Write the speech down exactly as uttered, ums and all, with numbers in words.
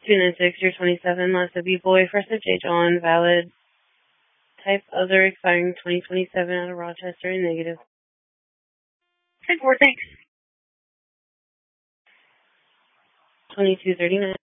two nine six, you're twenty-seven, last of B-Boy, first of J. John, valid. Type other, expiring twenty twenty-seven, out of Rochester, and negative. ten four, thanks. twenty-two thirty-nine.